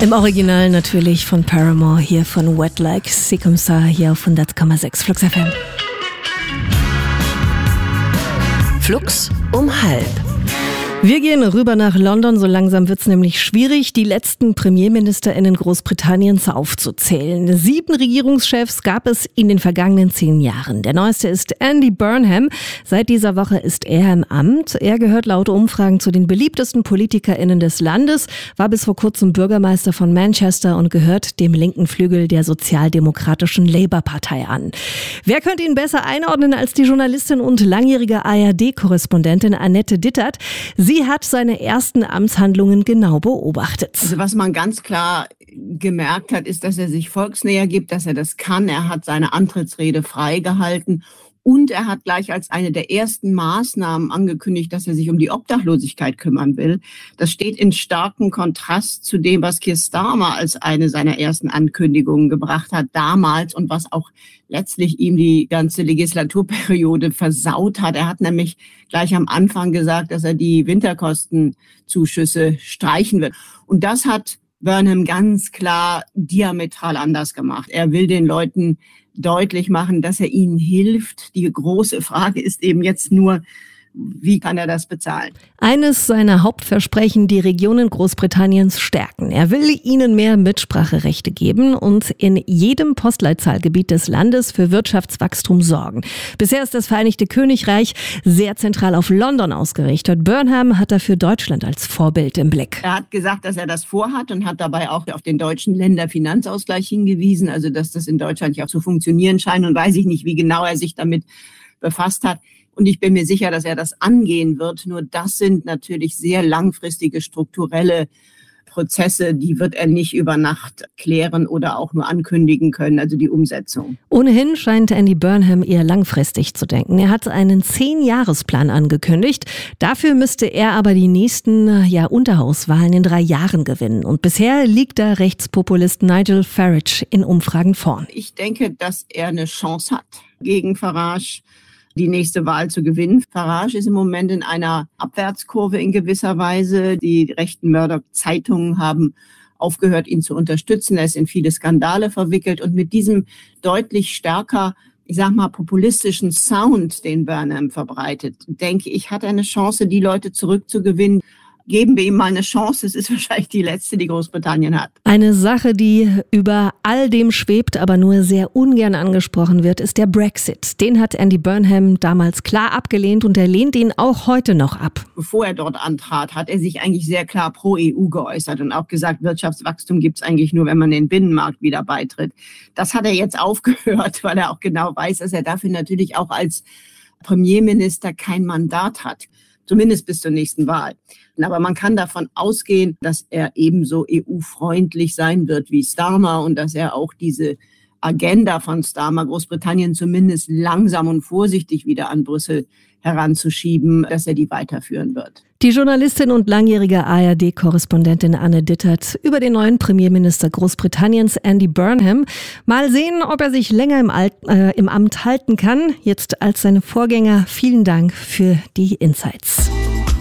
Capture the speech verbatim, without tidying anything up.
Im Original natürlich von Paramore, hier von Wet Like Sekumsa, hier auf hundert Komma sechs Flux F M. Flux um halb. Wir gehen rüber nach London, so langsam wird's nämlich schwierig, die letzten PremierministerInnen Großbritanniens aufzuzählen. Sieben Regierungschefs gab es in den vergangenen zehn Jahren. Der neueste ist Andy Burnham. Seit dieser Woche ist er im Amt. Er gehört laut Umfragen zu den beliebtesten PolitikerInnen des Landes, war bis vor kurzem Bürgermeister von Manchester und gehört dem linken Flügel der sozialdemokratischen Labour-Partei an. Wer könnte ihn besser einordnen als die Journalistin und langjährige A R D-Korrespondentin Annette Dittert? Sie Sie hat seine ersten Amtshandlungen genau beobachtet. Also was man ganz klar gemerkt hat, ist, dass er sich volksnäher gibt, dass er das kann. Er hat seine Antrittsrede freigehalten und er hat gleich als eine der ersten Maßnahmen angekündigt, dass er sich um die Obdachlosigkeit kümmern will. Das steht in starkem Kontrast zu dem, was Keir Starmer als eine seiner ersten Ankündigungen gebracht hat damals und was auch letztlich ihm die ganze Legislaturperiode versaut hat. Er hat nämlich gleich am Anfang gesagt, dass er die Winterkostenzuschüsse streichen wird. Und das hat Burnham ganz klar diametral anders gemacht. Er will den Leuten deutlich machen, dass er ihnen hilft. Die große Frage ist eben jetzt nur, wie kann er das bezahlen? Eines seiner Hauptversprechen, die Regionen Großbritanniens stärken. Er will ihnen mehr Mitspracherechte geben und in jedem Postleitzahlgebiet des Landes für Wirtschaftswachstum sorgen. Bisher ist das Vereinigte Königreich sehr zentral auf London ausgerichtet. Burnham hat dafür Deutschland als Vorbild im Blick. Er hat gesagt, dass er das vorhat und hat dabei auch auf den deutschen Länderfinanzausgleich hingewiesen, also dass das in Deutschland ja auch zu funktionieren scheint und weiß ich nicht, wie genau er sich damit befasst hat. Und ich bin mir sicher, dass er das angehen wird. Nur das sind natürlich sehr langfristige strukturelle Prozesse, die wird er nicht über Nacht klären oder auch nur ankündigen können, also die Umsetzung. Ohnehin scheint Andy Burnham eher langfristig zu denken. Er hat einen Zehn-Jahres-Plan angekündigt. Dafür müsste er aber die nächsten ja, Unterhauswahlen in drei Jahren gewinnen. Und bisher liegt da Rechtspopulist Nigel Farage in Umfragen vorn. Ich denke, dass er eine Chance hat gegen Farage, die nächste Wahl zu gewinnen. Farage ist im Moment in einer Abwärtskurve in gewisser Weise. Die rechten Murdoch-Zeitungen haben aufgehört, ihn zu unterstützen. Er ist in viele Skandale verwickelt. Und mit diesem deutlich stärker, ich sag mal, populistischen Sound, den Burnham verbreitet, denke ich, hat er eine Chance, die Leute zurückzugewinnen. Geben wir ihm mal eine Chance. Es ist wahrscheinlich die letzte, die Großbritannien hat. Eine Sache, die über all dem schwebt, aber nur sehr ungern angesprochen wird, ist der Brexit. Den hat Andy Burnham damals klar abgelehnt und er lehnt ihn auch heute noch ab. Bevor er dort antrat, hat er sich eigentlich sehr klar pro E U geäußert und auch gesagt, Wirtschaftswachstum gibt es eigentlich nur, wenn man den Binnenmarkt wieder beitritt. Das hat er jetzt aufgehört, weil er auch genau weiß, dass er dafür natürlich auch als Premierminister kein Mandat hat. Zumindest bis zur nächsten Wahl. Aber man kann davon ausgehen, dass er ebenso E U-freundlich sein wird wie Starmer und dass er auch diese Agenda von Starmer, Großbritannien zumindest langsam und vorsichtig wieder an Brüssel heranzuschieben, dass er die weiterführen wird. Die Journalistin und langjährige A R D-Korrespondentin Anne Dittert über den neuen Premierminister Großbritanniens Andy Burnham. Mal sehen, ob er sich länger im, Alt, äh, im Amt halten kann, jetzt als seine Vorgänger. Vielen Dank für die Insights.